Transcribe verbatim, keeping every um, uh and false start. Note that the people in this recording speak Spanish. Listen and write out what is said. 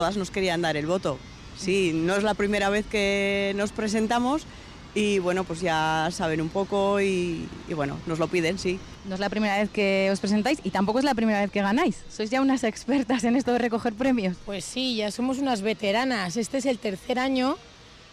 Todas nos querían dar el voto. Sí, no es la primera vez que nos presentamos y bueno, pues ya saben un poco y, y bueno, nos lo piden, sí. No es la primera vez que os presentáis y tampoco es la primera vez que ganáis. ¿Sois ya unas expertas en esto de recoger premios? Pues sí, ya somos unas veteranas. Este es el tercer año